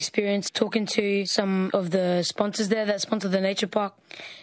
experience talking to some of the sponsors there that sponsor the nature park,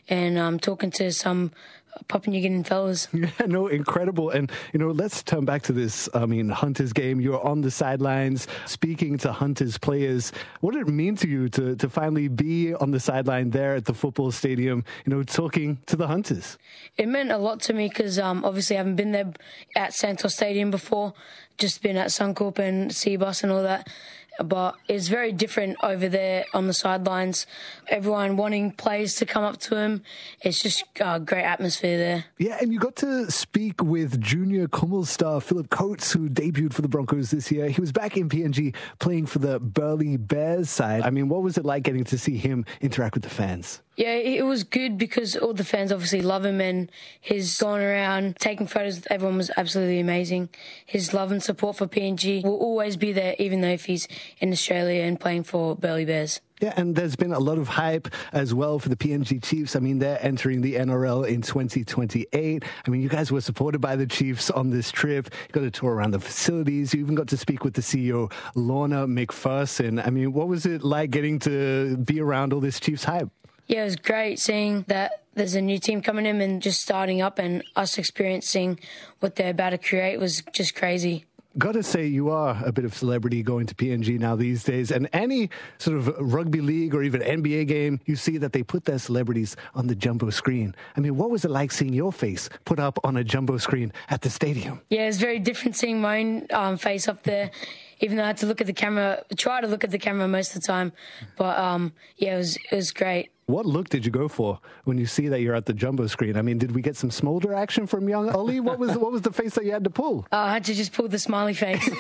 and talking to some Papua New Guinean fellas. Yeah, no, incredible. And, let's turn back to this, Hunters game. You're on the sidelines speaking to Hunters players. What did it mean to you to finally be on the sideline there at the football stadium, talking to the Hunters? It meant a lot to me because obviously I haven't been there at Santos Stadium before, just been at Suncorp and Seabus and all that. But it's very different over there on the sidelines. Everyone wanting players to come up to him. It's just a great atmosphere there. Yeah, and you got to speak with junior Commonwealth star Philip Coates, who debuted for the Broncos this year. He was back in PNG playing for the Burleigh Bears side. I mean, what was it like getting to see him interact with the fans? Yeah, it was good because all the fans obviously love him, and his going around taking photos with everyone was absolutely amazing. His love and support for PNG will always be there, even though if he's in Australia and playing for Burleigh Bears. Yeah, and there's been a lot of hype as well for the PNG Chiefs. I mean, they're entering the NRL in 2028. I mean, you guys were supported by the Chiefs on this trip. You got to tour around the facilities. You even got to speak with the CEO, Lorna McPherson. I mean, what was it like getting to be around all this Chiefs hype? Yeah, it was great seeing that there's a new team coming in and just starting up, and us experiencing what they're about to create was just crazy. Got to say, you are a bit of celebrity going to PNG now these days. And any sort of rugby league or even NBA game, you see that they put their celebrities on the jumbo screen. I mean, what was it like seeing your face put up on a jumbo screen at the stadium? Yeah, it's very different seeing my own face up there. Even though I had to look at the camera, try to look at the camera most of the time. But, yeah, it was great. What look did you go for when you see that you're at the jumbo screen? I mean, did we get some smolder action from young Ollie? What was the face that you had to pull? I had to just pull the smiley face.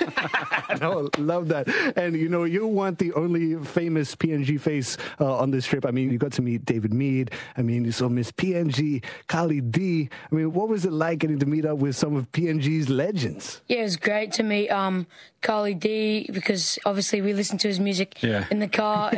No, love that. And, you weren't the only famous PNG face on this trip. I mean, you got to meet David Mead. I mean, you saw Miss PNG, Carly D. I mean, what was it like getting to meet up with some of PNG's legends? Yeah, it was great to meet Carly D, because obviously we listened to his music in the car,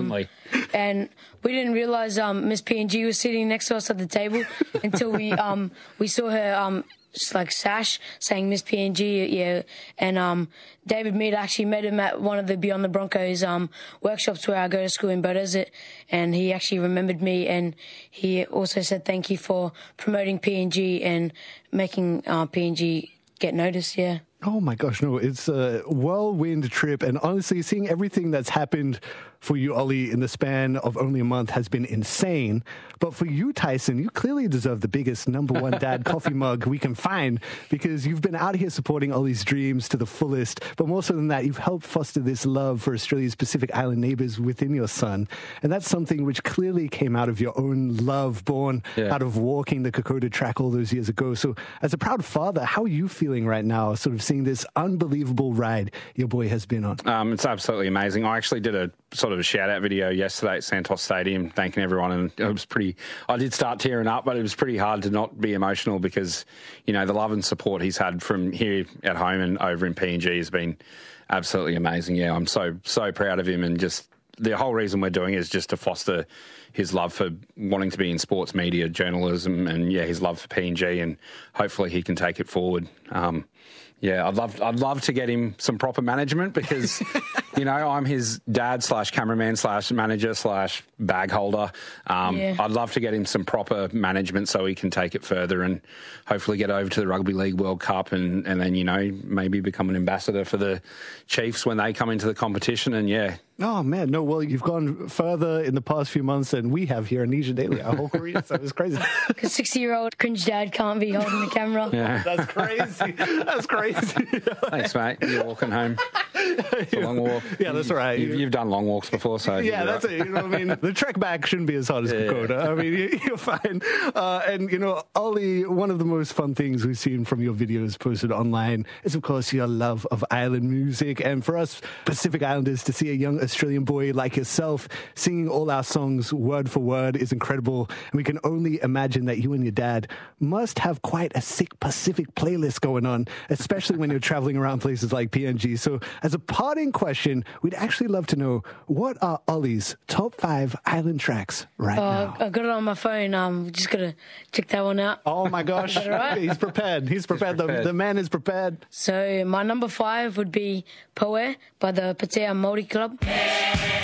and we didn't realize Miss PNG was sitting next to us at the table until we saw her like sash saying Miss PNG, and David Mead actually met him at one of the Beyond the Broncos workshops where I go to school in Beaudesert, and he actually remembered me, and he also said thank you for promoting PNG and making PNG get noticed. Yeah. Oh my gosh, no, it's a whirlwind trip, and honestly, seeing everything that's happened for you, Ollie, in the span of only a month has been insane. But for you, Tyson, you clearly deserve the biggest #1 dad coffee mug we can find, because you've been out here supporting Ollie's dreams to the fullest. But more so than that, you've helped foster this love for Australia's Pacific Island neighbours within your son. And that's something which clearly came out of your own love, born out of walking the Kokoda track all those years ago. So as a proud father, how are you feeling right now, sort of seeing this unbelievable ride your boy has been on? It's absolutely amazing. I actually did a sort of a shout-out video yesterday at Santos Stadium, thanking everyone, and it was I did start tearing up, but it was pretty hard to not be emotional because, the love and support he's had from here at home and over in PNG has been absolutely amazing. Yeah, I'm so proud of him, and just the whole reason we're doing it is just to foster his love for wanting to be in sports media, journalism, and his love for PNG, and hopefully he can take it forward. I'd love to get him some proper management because, I'm his dad / cameraman / manager / bag holder. I'd love to get him some proper management so he can take it further and hopefully get over to the Rugby League World Cup and then, maybe become an ambassador for the Chiefs when they come into the competition. And Oh, man. No, well, you've gone further in the past few months than we have here in Asia Daily, our whole career, so it's crazy. Because 60-year-old cringe dad can't be holding the camera. Yeah. That's crazy. That's crazy. Thanks, mate. You're walking home. It's a long walk. Yeah, that's all right. You've done long walks before, so... Yeah, that's it. You know what I mean? The trek back shouldn't be as hard as Kokoda. I mean, you're fine. And, Ollie, one of the most fun things we've seen from your videos posted online is, of course, your love of island music. And for us Pacific Islanders to see a young Australian boy like yourself singing all our songs word for word is incredible. And we can only imagine that you and your dad must have quite a sick Pacific playlist going on, especially when you're traveling around places like PNG. So as a parting question, we'd actually love to know, what are Ollie's top 5 island tracks right now? I got it on my phone. Just got to check that one out. Oh my gosh. Right? He's prepared. He's prepared. The man is prepared. So my number 5 would be Poe by the Patea Māori Club.